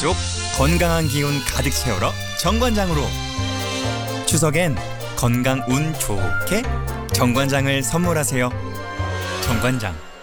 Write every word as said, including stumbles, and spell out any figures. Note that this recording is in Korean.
가족 건강한 기운 가득 채우러 정관장으로. 추석엔 건강 운 좋게 정관장을 선물하세요. 정관장